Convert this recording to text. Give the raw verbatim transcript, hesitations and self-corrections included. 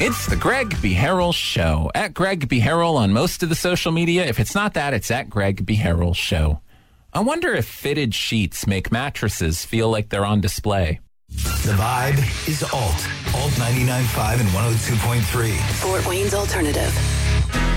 It's the Greg B. Harrell Show. At Greg B. Harrell on most of the social media. If it's not that, it's at Greg B. Harrell Show. I wonder if fitted sheets make mattresses feel like they're on display. The vibe is Alt. Alt ninety-nine point five and one oh two point three. Fort Wayne's Alternative.